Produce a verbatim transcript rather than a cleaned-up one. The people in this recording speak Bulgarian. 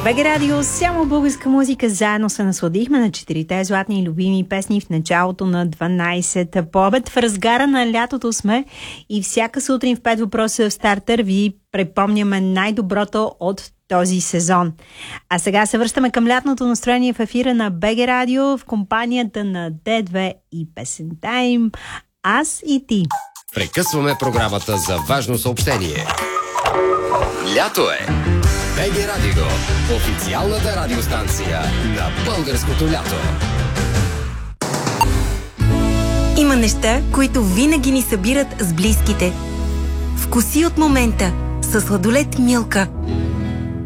БГ Радио, само българска музика. Заедно се насладихме на четирите златни и любими песни в началото на дванайсета по обед. В разгара на лятото сме и всяка сутрин в пет въпроса в стартър ви припомняме най-доброто от този сезон. А сега се връщаме към лятното настроение в ефира на БГ Радио в компанията на Д две и песента им "Аз и ти". Прекъсваме програмата за важно съобщение. Лято е! БГ Радио, официалната радиостанция на българското лято. Има неща, които винаги ни събират с близките. Вкуси от момента със сладолед Милка.